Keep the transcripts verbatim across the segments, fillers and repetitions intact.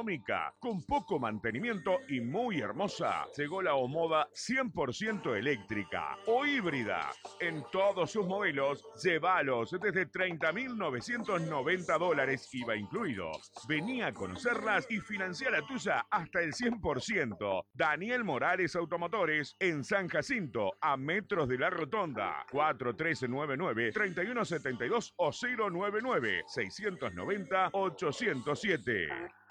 económica, con poco mantenimiento y muy hermosa, llegó la Omoda cien por ciento eléctrica o híbrida. En todos sus modelos, llévalos desde treinta mil novecientos noventa dólares, I V A incluido. Vení a conocerlas y financia la tuya hasta el cien por ciento. Daniel Morales Automotores, en San Jacinto, a metros de la Rotonda. cuatro tres nueve nueve, tres uno siete dos o cero nueve nueve, seiscientos noventa, ochocientos siete.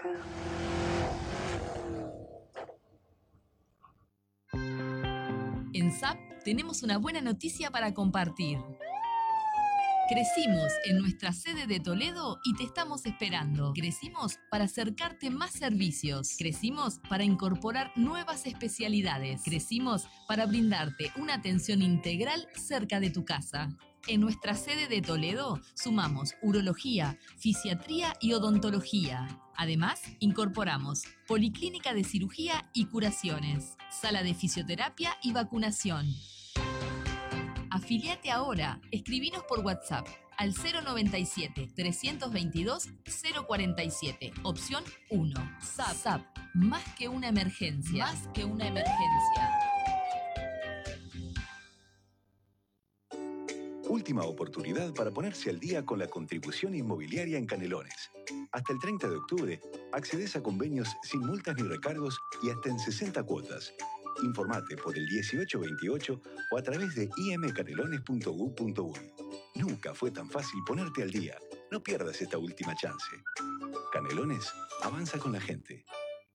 En S A P tenemos una buena noticia para compartir. Crecimos en nuestra sede de Toledo y te estamos esperando. Crecimos para acercarte más servicios. Crecimos para incorporar nuevas especialidades. Crecimos para brindarte una atención integral cerca de tu casa. En nuestra sede de Toledo sumamos urología, fisiatría y odontología. Además, incorporamos policlínica de cirugía y curaciones, sala de fisioterapia y vacunación. Afiliate ahora. Escribinos por WhatsApp al cero noventa y siete, trescientos veintidós, cero cuarenta y siete, opción uno. S A P. S A P, más que una emergencia. Más que una emergencia. Última oportunidad para ponerse al día con la contribución inmobiliaria en Canelones. Hasta el treinta de octubre, accedes a convenios sin multas ni recargos y hasta en sesenta cuotas. Informate por el dieciocho veintiocho o a través de i m canelones punto gov punto uy. Nunca fue tan fácil ponerte al día. No pierdas esta última chance. Canelones, avanza con la gente.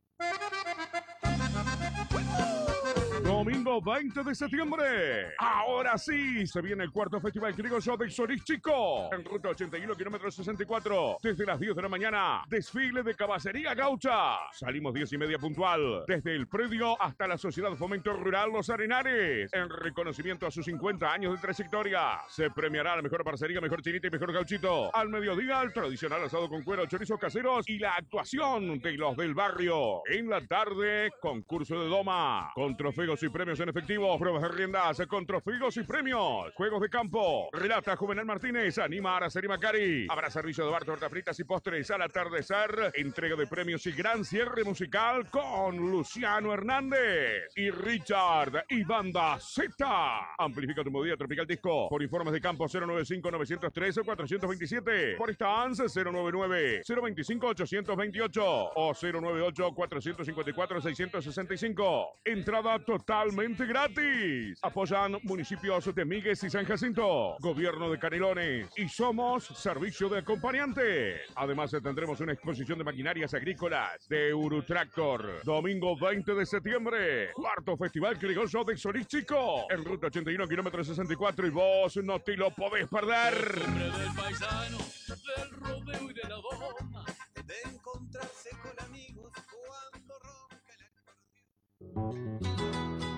Domingo veinte de septiembre. Ahora sí, se viene el cuarto Festival Criollo de Solís Chico. En ruta ochenta y uno, kilómetro sesenta y cuatro. Desde las diez de la mañana, desfile de caballería gaucha. Salimos diez y media puntual. Desde el predio hasta la Sociedad Fomento Rural Los Arenares. En reconocimiento a sus cincuenta años de trayectoria. Se premiará la mejor parcería, mejor chinita y mejor gauchito. Al mediodía, el tradicional asado con cuero, chorizos caseros y la actuación de los del barrio. En la tarde, concurso de doma. Con trofeos y premios en efectivo, pruebas de riendas con trofeos y premios, juegos de campo. Relata Juvenal Martínez, anima Araceli Macari. Habrá servicio de bar, tortas fritas y postres al atardecer. Entrega de premios y gran cierre musical con Luciano Hernández y Richard y Banda Z. Amplifica tu movida Tropical Disco. Por informes de campo cero noventa y cinco, novecientos trece, cuatrocientos veintisiete. Por Stans cero noventa y nueve, cero veinticinco, ochocientos veintiocho o cero noventa y ocho, cuatrocientos cincuenta y cuatro, seiscientos sesenta y cinco. Entrada totalmente gratis. Apoyan municipios de Míguez y San Jacinto, Gobierno de Canelones y somos servicio de acompañante. Además tendremos una exposición de maquinarias agrícolas de Urutractor. Domingo veinte de septiembre, cuarto Festival Criollo de Solís Chico. En ruta ochenta y uno, kilómetro sesenta y cuatro y vos no te lo podés perder. Del paisano, del rodeo y de la doma, de encontrarse con amigos cuando ronca el acordeón.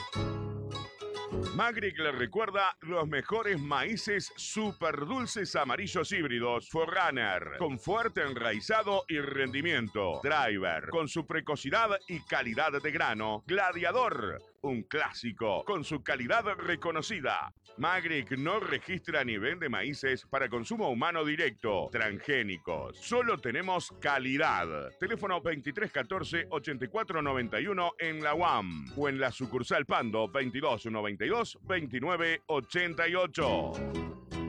Magric le recuerda los mejores maíces super dulces amarillos híbridos Forerunner, con fuerte enraizado y rendimiento. Driver, con su precocidad y calidad de grano. Gladiador, un clásico, con su calidad reconocida. Magric no registra ni vende maíces para consumo humano directo, transgénicos. Solo tenemos calidad. Teléfono veintitrés catorce, ochenta y cuatro noventa y uno en la U A M o en la sucursal Pando veintidós noventa y dos, veintinueve ochenta y ocho.